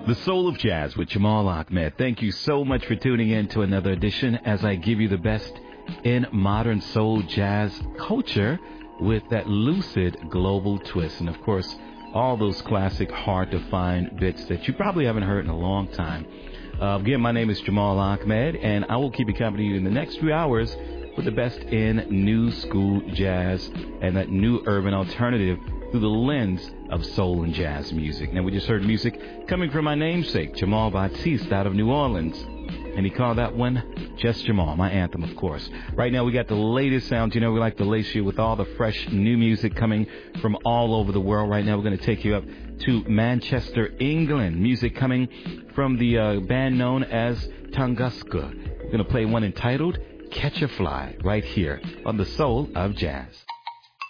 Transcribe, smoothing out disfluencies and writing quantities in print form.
The Soul of Jazz with Jamal Ahmed. Thank you so much for tuning in to another edition as I give you the best in modern soul jazz culture with that lucid global twist. And, of course, all those classic hard-to-find bits that you probably haven't heard in a long time. Again, my name is Jamal Ahmed, and I will keep you company in the next few hours with the best in new school jazz and that new urban alternative through the lens of soul and jazz music. Now, we just heard music coming from my namesake, Jamal Baptiste, out of New Orleans. And he called that one Just Jamal, my anthem, of course. Right now, we got the latest sounds. You know, we like to lace you with all the fresh new music coming from all over the world. Right now, we're going to take you up to Manchester, England. Music coming from the band known as Tunguska. We're going to play one entitled Catch a Fly right here on The Soul of Jazz.